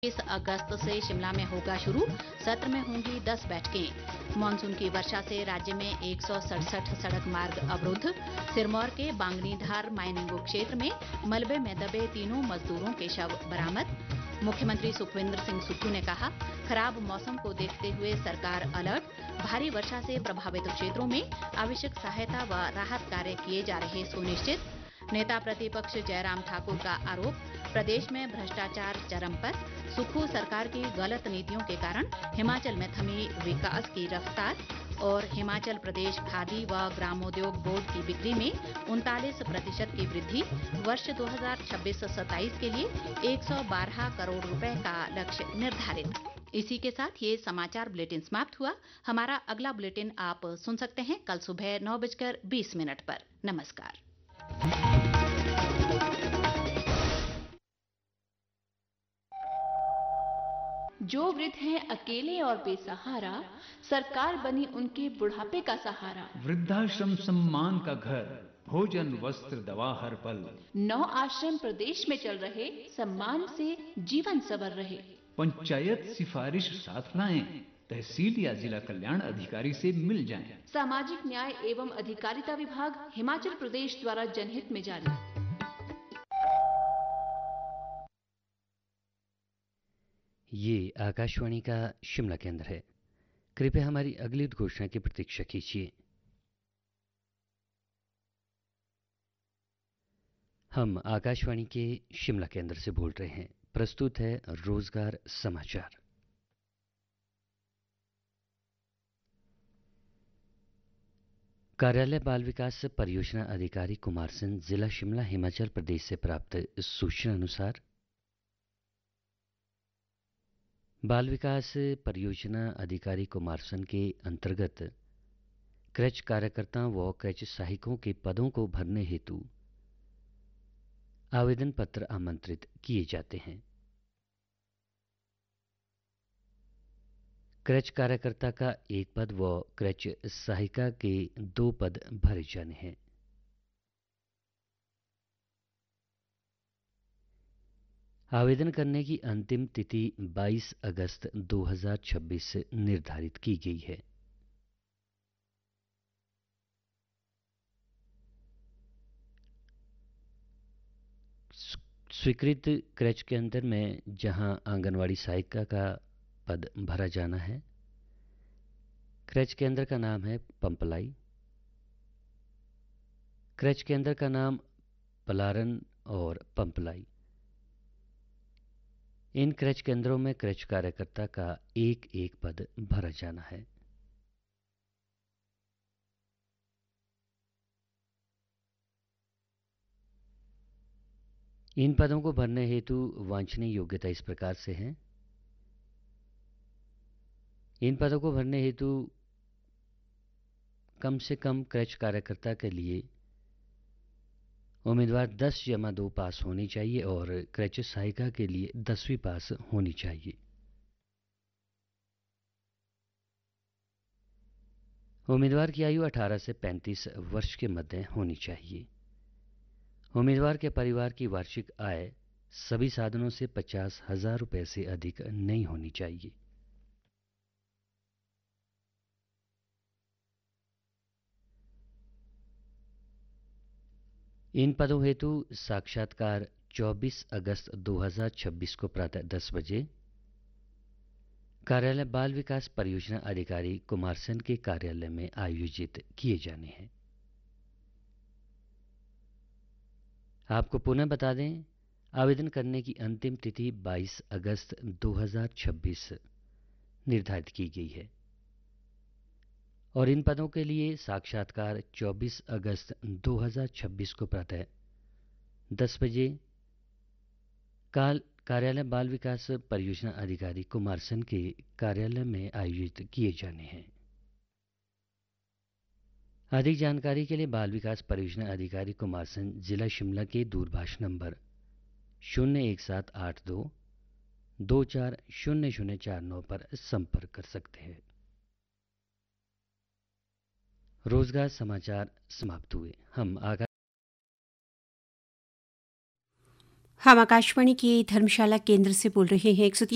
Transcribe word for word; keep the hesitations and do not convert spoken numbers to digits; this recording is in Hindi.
इक्कीस अगस्त से शिमला में होगा शुरू। सत्र में होंगी दस बैठकें। मानसून की वर्षा से राज्य में एक सौ सड़सठ सड़क मार्ग अवरुद्ध। सिरमौर के बांगनीधार माइनिंग क्षेत्र में मलबे में दबे तीनों मजदूरों के शव बरामद। मुख्यमंत्री सुखविंदर सिंह सुक्खू ने कहा, खराब मौसम को देखते हुए सरकार अलर्ट। भारी वर्षा से प्रभावित क्षेत्रों में आवश्यक सहायता व राहत कार्य किए जा रहे सुनिश्चित। नेता प्रतिपक्ष जयराम ठाकुर का आरोप, प्रदेश में भ्रष्टाचार चरम पर। सुक्खू सरकार की गलत नीतियों के कारण हिमाचल में थमी विकास की रफ्तार। और हिमाचल प्रदेश खादी व ग्रामोद्योग बोर्ड की बिक्री में उनतालीस प्रतिशत की वृद्धि। वर्ष दो हज़ार छब्बीस सत्ताईस के लिए एक सौ बारह करोड़ रुपए का लक्ष्य निर्धारित। इसी के साथ ये समाचार बुलेटिन समाप्त हुआ। हमारा अगला बुलेटिन आप सुन सकते हैं कल सुबह नौ बजकर बीस मिनट पर। नमस्कार। जो वृद्ध हैं अकेले और बेसहारा, सरकार बनी उनके बुढ़ापे का सहारा। वृद्धाश्रम सम्मान का घर, भोजन वस्त्र दवा हर पल। नौ आश्रम प्रदेश में चल रहे, सम्मान से जीवन सवर रहे। पंचायत सिफारिश साथ लाएं, तहसील या जिला कल्याण अधिकारी से मिल जाएं। सामाजिक न्याय एवं अधिकारिता विभाग हिमाचल प्रदेश द्वारा जनहित में जारी। ये आकाशवाणी का शिमला केंद्र है। कृपया हमारी अगली घोषणा की प्रतीक्षा कीजिए। हम आकाशवाणी के शिमला केंद्र से बोल रहे हैं। प्रस्तुत है रोजगार समाचार। कार्यालय बाल विकास परियोजना अधिकारी कुमार सिंह, जिला शिमला, हिमाचल प्रदेश से प्राप्त सूचना अनुसार बाल विकास परियोजना अधिकारी कुमारसन के अंतर्गत क्रच कार्यकर्ताओं व क्रच सहायकों के पदों को भरने हेतु आवेदन पत्र आमंत्रित किए जाते हैं। क्रच कार्यकर्ता का एक पद व क्रच सहायिका के दो पद भरे जाने हैं। आवेदन करने की अंतिम तिथि बाईस अगस्त दो हज़ार छब्बीस निर्धारित की गई है। स्वीकृत क्रच के अंदर में जहां आंगनवाड़ी सहायिका का पद भरा जाना है, क्रच केंद्र का नाम है पंपलाई। क्रच केंद्र का नाम पलारन और पंपलाई। इन क्रच केंद्रों में क्रच कार्यकर्ता का एक एक पद भरा जाना है। इन पदों को भरने हेतु वांछनीय योग्यता इस प्रकार से है। इन पदों को भरने हेतु कम से कम क्रच कार्यकर्ता के लिए उम्मीदवार दस जमा दो पास होनी चाहिए और क्रच सहायिका के लिए दसवीं पास होनी चाहिए। उम्मीदवार की आयु अठारह से पैंतीस वर्ष के मध्य होनी चाहिए। उम्मीदवार के परिवार की वार्षिक आय सभी साधनों से पचास हजार रुपये से अधिक नहीं होनी चाहिए। इन पदों हेतु साक्षात्कार चौबीस अगस्त दो हज़ार छब्बीस को प्रातः दस बजे कार्यालय बाल विकास परियोजना अधिकारी कुमार सेन के कार्यालय में आयोजित किए जाने हैं। आपको पुनः बता दें, आवेदन करने की अंतिम तिथि बाईस अगस्त दो हज़ार छब्बीस निर्धारित की गई है और इन पदों के लिए साक्षात्कार चौबीस अगस्त दो हज़ार छब्बीस को प्रातः दस बजे काल कार्यालय बाल विकास परियोजना अधिकारी कुमार सेन के कार्यालय में आयोजित किए जाने हैं। अधिक जानकारी के लिए बाल विकास परियोजना अधिकारी कुमार सेन, जिला शिमला के दूरभाष नंबर शून्य एक सात आठ दो दो चार शून्य शून्य चार नौ पर संपर्क कर सकते हैं। रोजगार समाचार समाप्त हुए। हम आगा हम आकाशवाणी के धर्मशाला केंद्र से बोल रहे हैं। एक सौ